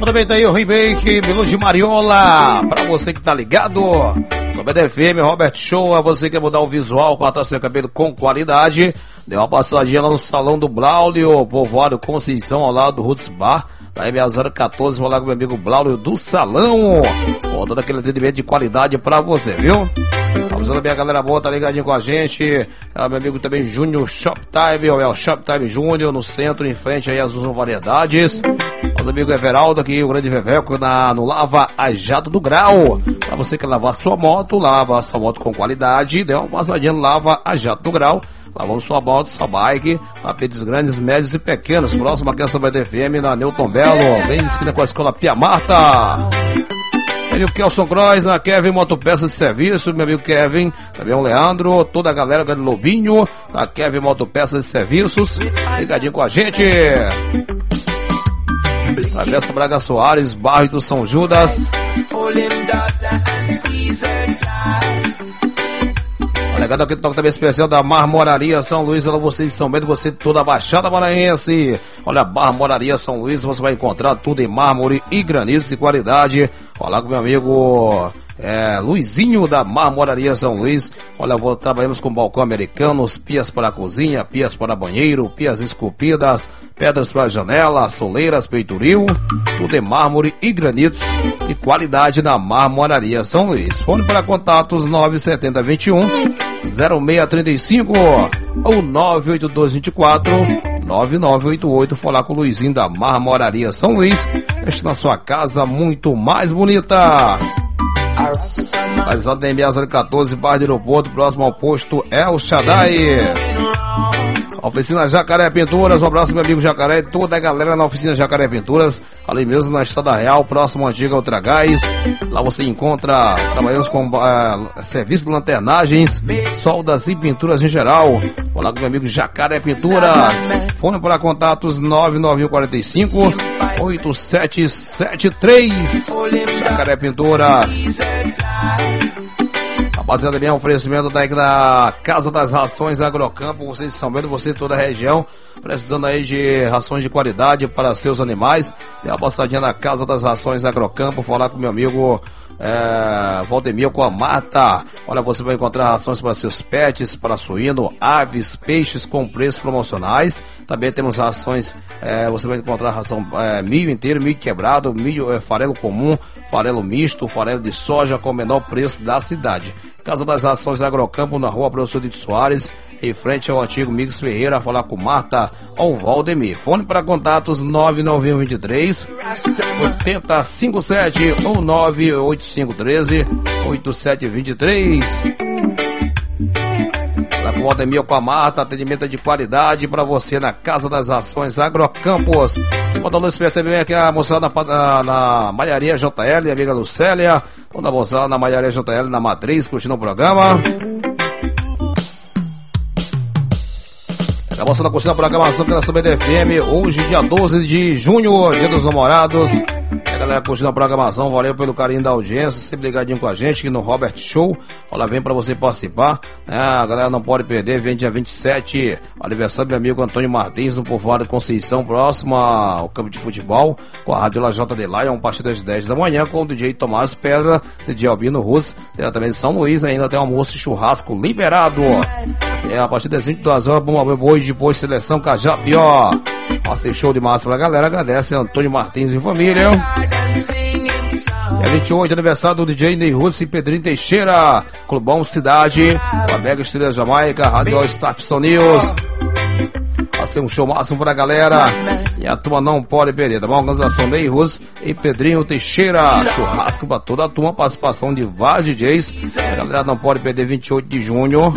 Também tá aí o remake, Melu de Mariola, pra você que tá ligado. Sobre a FM, Robert Show, a você que quer mudar o visual, cortar seu cabelo com qualidade. Deu uma passadinha lá no Salão do Braulio, Povoado Conceição, ao lado do Roots Bar, da MA014, vou lá com meu amigo Braulio do Salão. Com todo aquele atendimento de qualidade pra você, viu? Avisando a minha galera boa, tá ligadinho com a gente. Meu amigo também Júnior Shoptime, é o Shoptime Júnior, no centro, em frente aí às Variedades. Nosso amigo Everaldo aqui, o grande Veveco, no Lava a Jato do Grau. Pra você que lavar sua moto, lava sua moto com qualidade, dê uma passadinha no Lava a Jato do Grau. Lavando sua moto, sua bike, tapetes grandes, médios e pequenos. Próximo aqui é a Samba FM, na Newton Belo, bem esquina com a Escola Pia Marta. Tem o Kelson Croix na Kevin Motopeças de Serviço, meu amigo Kevin, também o Leandro, toda a galera do Lobinho, na Kevin Motopeças de Serviços, ligadinho com a gente. Travessa Braga Soares, bairro do São Judas. Legado aqui, toque também especial da Marmoraria São Luís. Olha, vocês de São Bento, você toda a Baixada Maranhense. Olha, a Marmoraria São Luís, você vai encontrar tudo em mármore e granitos de qualidade. Olha com meu amigo Luizinho da Marmoraria São Luís. Olha, trabalhamos com balcão americanos, pias para a cozinha, pias para banheiro, pias esculpidas, pedras para janela, soleiras, peitoril, tudo em mármore e granitos de qualidade na Marmoraria São Luís. Fone para contatos 97021 0635 ou 98224 9988. Falar com o Luizinho da Marmoraria São Luís. Deixa na sua casa muito mais bonita. Localizado na MA014, bairro do Aeroporto, próximo ao posto El Shaddai. Oficina Jacaré Pinturas, um abraço meu amigo Jacaré e toda a galera na Oficina Jacaré Pinturas, ali mesmo na Estrada Real, próximo ao antigo Ultragás. Lá você encontra, trabalhamos com serviço de lanternagens, soldas e pinturas em geral. Vou lá com meu amigo Jacaré Pinturas. Fone para contatos 99145 8773. Jacaré Pinturas. Rapaziada, bem, oferecimento da Casa das Rações Agrocampo, vocês estão vendo, você toda a região, precisando aí de rações de qualidade para seus animais. Dê uma passadinha na Casa das Rações Agrocampo, falar com meu amigo Valdemir com a Mata. Olha, você vai encontrar rações para seus pets, para suíno, aves, peixes com preços promocionais. Também temos rações, você vai encontrar ração milho inteiro, milho quebrado, milho farelo comum, farelo misto, farelo de soja com o menor preço da cidade. Casa das Rações Agrocampo, na rua Professor de Soares, em frente ao antigo Miguel Ferreira, a falar com Marta ou Valdemir. Fone para contatos 99123 8057 ou 98513 8723. Lá com o Valdemir com a Marta, atendimento de qualidade para você na Casa das Rações Agrocampos. Mandando especial também aqui a moçada na Malharia JL, amiga Lucélia. Toda a moçada na Malharia JL, na Matriz, curtindo o programa. A moçada curtindo a programação pela CBDFM. Hoje, dia 12 de junho, dia dos namorados. A galera curtindo a programação, valeu pelo carinho da audiência, sempre ligadinho com a gente aqui no Robert Show. Olha, vem pra você participar, a galera não pode perder, vem dia 27, aniversário do meu amigo Antônio Martins, no Povoado Conceição, próximo ao campo de futebol, com a Rádio Lajota de Lion, a partir das 10 da manhã, com o DJ Tomás Pedra, DJ Albino Russo, diretamente de São Luís, ainda tem um almoço e churrasco liberado. A partir das 22 horas, bom e depois seleção Cajapió. Nossa, show de massa pra galera, agradece Antônio Martins e família. Dia 28, aniversário do DJ Ney Russo e Pedrinho Teixeira, Clubão Cidade, com a Mega Estrela Jamaica, Rádio All Star Pson News. Vai ser um show máximo pra galera e a turma não pode perder, tá bom? Organização Ney Russo e Pedrinho Teixeira, churrasco pra toda a turma, participação de vários DJs. A galera não pode perder, 28 de junho.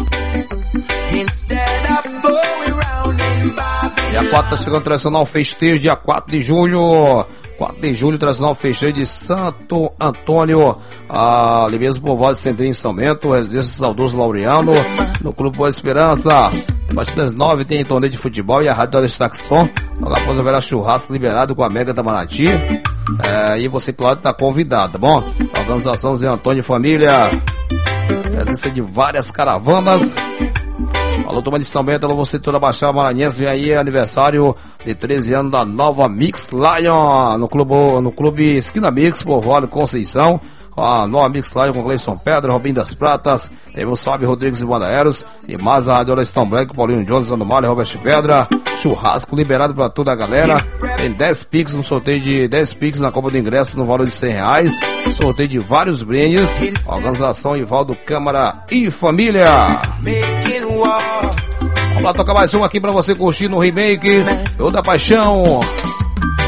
Dia 4 tá chegando o tradicional festejo, dia 4 de julho. 4 de julho, tradicional festejo de Santo Antônio, ali mesmo povoado de Centrinho em São Bento, residência Saudoso Laureano, no Clube Boa Esperança. A partir das 9 tem torneio de futebol e a Rádio da Extração. Logo após haverá churrasco liberado com a Mega Itamaraty. E você, claro, está convidado, tá bom? A organização Zé Antônio e Família, presença de várias caravanas. Alô, turma de São Bento, alô, você toda a Baixada Maranhense, vem aí aniversário de 13 anos da nova Mix Lion, no clube Esquina Mix, Povoado Conceição. A nova Mix Lion com Gleison Pedra, Robinho das Pratas, teve o Fábio Rodrigues e Bandaeros, e mais a Radiola Stone Black, Paulinho Jones, Anomália, Robert Pedra, churrasco liberado pra toda a galera, tem 10 Pix no sorteio de 10 Pix na compra do ingresso no valor de R$100, sorteio de vários brindes, organização Ivaldo Câmara e Família. Vamos lá tocar mais um aqui pra você curtir no remake, Eu da Paixão,